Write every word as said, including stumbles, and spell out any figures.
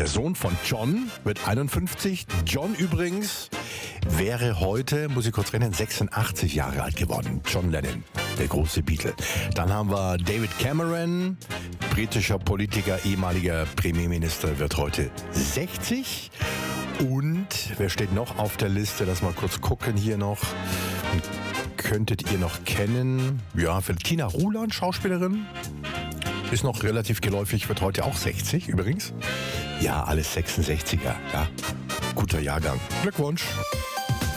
Sohn von John wird einundfünfzig. John übrigens wäre heute, muss ich kurz rechnen, sechsundachtzig Jahre alt geworden. John Lennon, der große Beatle. Dann haben wir David Cameron, britischer Politiker, ehemaliger Premierminister, wird heute sechzig. Und wer steht noch auf der Liste? Lass mal kurz gucken hier noch. Könntet ihr noch kennen? Ja, für Tina Ruland, Schauspielerin. Ist noch relativ geläufig, wird heute auch sechzig übrigens. Ja, alles sechsundsechziger. Ja, guter Jahrgang. Glückwunsch.